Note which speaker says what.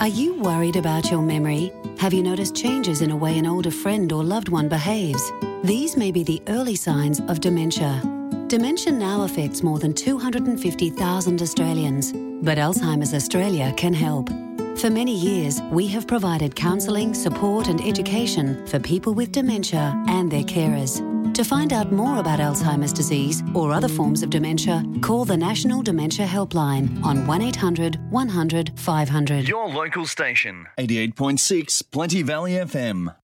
Speaker 1: Are you worried about your memory? Have you noticed changes in a way an older friend or loved one behaves? These may be the early signs of dementia. Dementia now affects more than 250,000 Australians, but Alzheimer's Australia can help. For many years, we have provided counselling, support and education for people with dementia and their carers. To find out more about Alzheimer's disease or other forms of dementia, call the National Dementia Helpline on 1800 100 500.
Speaker 2: Your local station.
Speaker 3: 88.6 Plenty Valley FM.